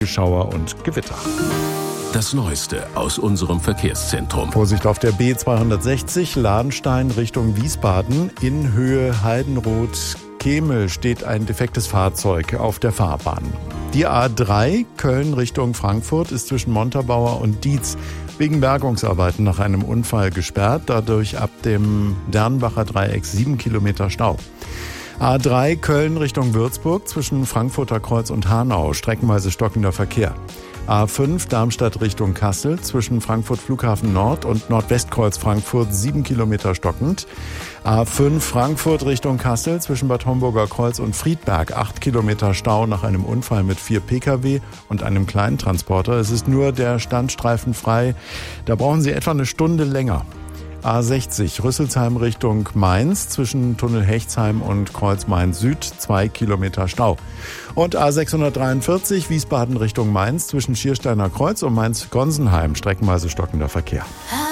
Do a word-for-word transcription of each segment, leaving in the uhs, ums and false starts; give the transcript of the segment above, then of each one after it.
Schauer und Gewitter. Das Neueste aus unserem Verkehrszentrum. Vorsicht auf der B zweihundertsechzig, Lahnstein Richtung Wiesbaden. In Höhe Heidenroth-Kemel steht ein defektes Fahrzeug auf der Fahrbahn. Die A drei, Köln Richtung Frankfurt, ist zwischen Montabaur und Dietz wegen Bergungsarbeiten nach einem Unfall gesperrt. Dadurch ab dem Dernbacher Dreieck sieben Kilometer Stau. A drei, Köln Richtung Würzburg, zwischen Frankfurter Kreuz und Hanau, streckenweise stockender Verkehr. A fünf, Darmstadt Richtung Kassel, zwischen Frankfurt Flughafen Nord und Nordwestkreuz Frankfurt, sieben Kilometer stockend. A fünf, Frankfurt Richtung Kassel, zwischen Bad Homburger Kreuz und Friedberg, acht Kilometer Stau nach einem Unfall mit vier Pkw und einem Kleintransporter. Es ist nur der Standstreifen frei, da brauchen Sie etwa eine Stunde länger. A sechzig, Rüsselsheim Richtung Mainz, zwischen Tunnel Hechtsheim und Kreuz Mainz Süd, zwei Kilometer Stau. Und A sechshundertdreiundvierzig, Wiesbaden Richtung Mainz, zwischen Schiersteiner Kreuz und Mainz-Gonsenheim, streckenweise stockender Verkehr.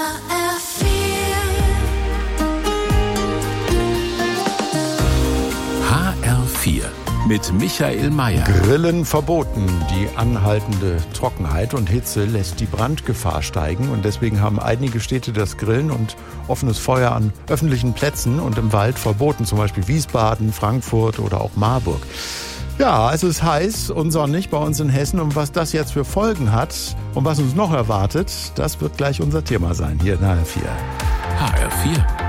H R vier mit Michael Mayer. Grillen verboten. Die anhaltende Trockenheit und Hitze lässt die Brandgefahr steigen. Und deswegen haben einige Städte das Grillen und offenes Feuer an öffentlichen Plätzen und im Wald verboten. Zum Beispiel Wiesbaden, Frankfurt oder auch Marburg. Ja, es ist heiß und sonnig bei uns in Hessen. Und was das jetzt für Folgen hat und was uns noch erwartet, das wird gleich unser Thema sein hier in H R vier. H R vier.